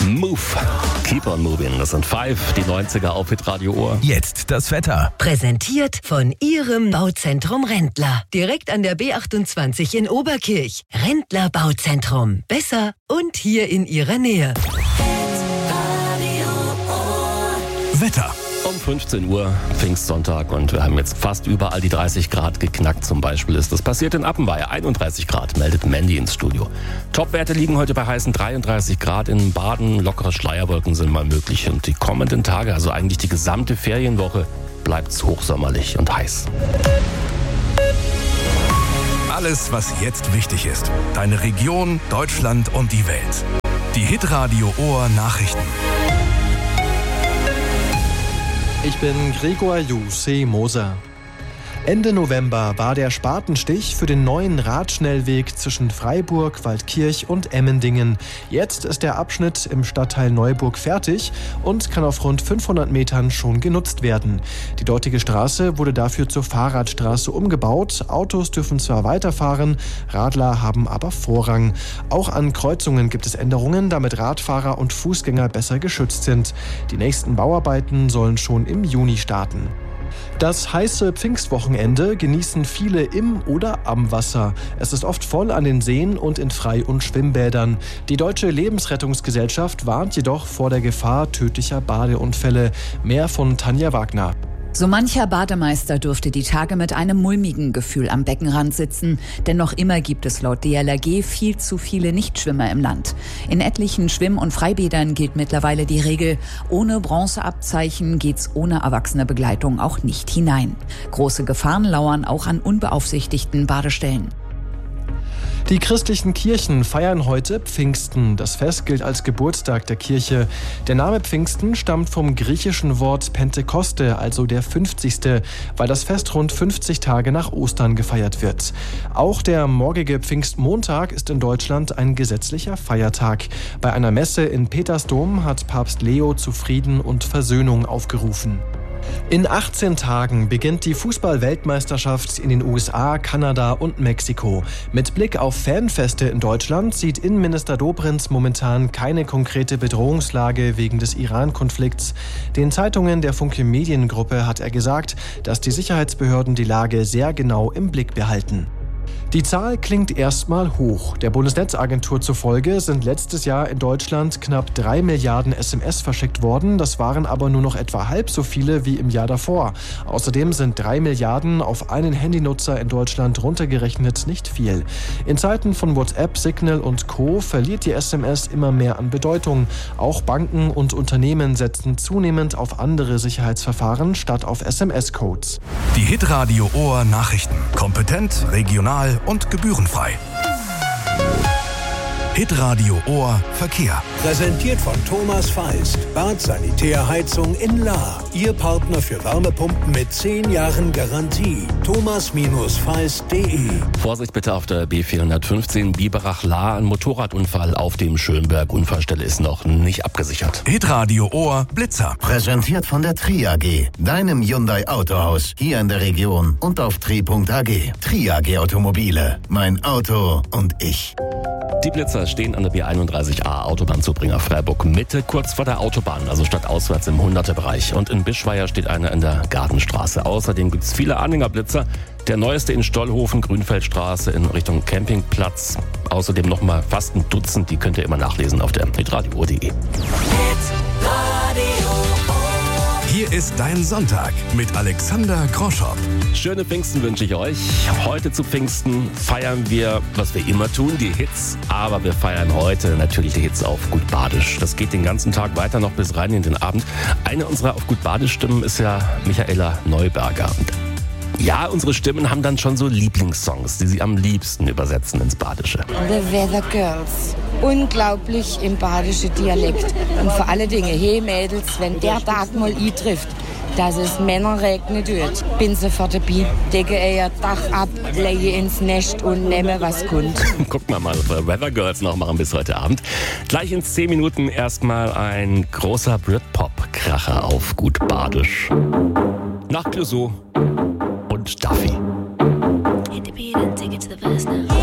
Move, Keep on Moving. Das sind 5, die 90er auf Hitradio Ohr. Jetzt das Wetter. Präsentiert von Ihrem Bauzentrum Rendler. Direkt an der B28 in Oberkirch. Rendler Bauzentrum. Besser und hier in Ihrer Nähe. Wetter. Um 15 Uhr, Pfingstsonntag, und wir haben jetzt fast überall die 30 Grad geknackt. Zum Beispiel ist das passiert in Appenweier. 31 Grad, meldet Mandy ins Studio. Topwerte liegen heute bei heißen 33 Grad. In Baden lockere Schleierwolken sind mal möglich. Und die kommenden Tage, also eigentlich die gesamte Ferienwoche, bleibt's hochsommerlich und heiß. Alles, was jetzt wichtig ist. Deine Region, Deutschland und die Welt. Die Hitradio Ohr Nachrichten. Ich bin Gregor Moser. Ende November war der Spatenstich für den neuen Radschnellweg zwischen Freiburg, Waldkirch und Emmendingen. Jetzt ist der Abschnitt im Stadtteil Neuburg fertig und kann auf rund 500 Metern schon genutzt werden. Die dortige Straße wurde dafür zur Fahrradstraße umgebaut. Autos dürfen zwar weiterfahren, Radler haben aber Vorrang. Auch an Kreuzungen gibt es Änderungen, damit Radfahrer und Fußgänger besser geschützt sind. Die nächsten Bauarbeiten sollen schon im Juni starten. Das heiße Pfingstwochenende genießen viele im oder am Wasser. Es ist oft voll an den Seen und in Frei- und Schwimmbädern. Die Deutsche Lebensrettungsgesellschaft warnt jedoch vor der Gefahr tödlicher Badeunfälle. Mehr von Tanja Wagner. So mancher Bademeister dürfte die Tage mit einem mulmigen Gefühl am Beckenrand sitzen, denn noch immer gibt es laut DLRG viel zu viele Nichtschwimmer im Land. In etlichen Schwimm- und Freibädern gilt mittlerweile die Regel, ohne Bronzeabzeichen geht's ohne erwachsene Begleitung auch nicht hinein. Große Gefahren lauern auch an unbeaufsichtigten Badestellen. Die christlichen Kirchen feiern heute Pfingsten. Das Fest gilt als Geburtstag der Kirche. Der Name Pfingsten stammt vom griechischen Wort Pentekoste, also der 50., weil das Fest rund 50 Tage nach Ostern gefeiert wird. Auch der morgige Pfingstmontag ist in Deutschland ein gesetzlicher Feiertag. Bei einer Messe in Petersdom hat Papst Leo zu Frieden und Versöhnung aufgerufen. In 18 Tagen beginnt die Fußball-Weltmeisterschaft in den USA, Kanada und Mexiko. Mit Blick auf Fanfeste in Deutschland sieht Innenminister Dobrindt momentan keine konkrete Bedrohungslage wegen des Iran-Konflikts. Den Zeitungen der Funke Mediengruppe hat er gesagt, dass die Sicherheitsbehörden die Lage sehr genau im Blick behalten. Die Zahl klingt erstmal hoch. Der Bundesnetzagentur zufolge sind letztes Jahr in Deutschland knapp 3 Milliarden SMS verschickt worden. Das waren aber nur noch etwa halb so viele wie im Jahr davor. Außerdem sind 3 Milliarden auf einen Handynutzer in Deutschland runtergerechnet nicht viel. In Zeiten von WhatsApp, Signal und Co. verliert die SMS immer mehr an Bedeutung. Auch Banken und Unternehmen setzen zunehmend auf andere Sicherheitsverfahren statt auf SMS-Codes. Die Hitradio Ohr Nachrichten. Kompetent, regional und gebührenfrei. Hitradio Ohr Verkehr. Präsentiert von Thomas Feist. Bad Sanitärheizung in Lahr. Ihr Partner für Wärmepumpen mit 10 Jahren Garantie. thomas-feist.de. Vorsicht bitte auf der B415 Biberach-Lahr. Ein Motorradunfall auf dem Schönberg. Unfallstelle ist noch nicht abgesichert. Hitradio Ohr Blitzer. Präsentiert von der Tri AG, deinem Hyundai Autohaus, hier in der Region und auf tri.ag. Tri AG Automobile, mein Auto und ich. Die Blitzer stehen an der B31a Autobahnzubringer Freiburg Mitte, kurz vor der Autobahn, also stadtauswärts im 100er-Bereich. Und in Bischweier steht einer in der Gartenstraße. Außerdem gibt es viele Anhängerblitzer. Der neueste in Stollhofen, Grünfeldstraße in Richtung Campingplatz. Außerdem nochmal fast ein Dutzend, die könnt ihr immer nachlesen auf der hitradio.de. Hier ist dein Sonntag mit Alexander Groschow. Schöne Pfingsten wünsche ich euch. Heute zu Pfingsten feiern wir, was wir immer tun, die Hits. Aber wir feiern heute natürlich die Hits auf Gut Badisch. Das geht den ganzen Tag weiter, noch bis rein in den Abend. Eine unserer auf Gut Badisch Stimmen ist ja Michaela Neuberger. Und ja, unsere Stimmen haben dann schon so Lieblingssongs, die sie am liebsten übersetzen ins Badische. The Weather Girls. Unglaublich im badischen Dialekt. Und vor allen Dingen, hey Mädels, wenn der Tag mal eintrifft, dass es Männer regnet wird, bin sofort dabei. Decke ihr Dach ab, lege ins Nest und nehme, was kommt. Gucken wir mal, ob wir Weather Girls noch machen bis heute Abend. Gleich in 10 Minuten erstmal ein großer Britpop-Kracher auf Gut Badisch. Nach Clouseau und Duffy.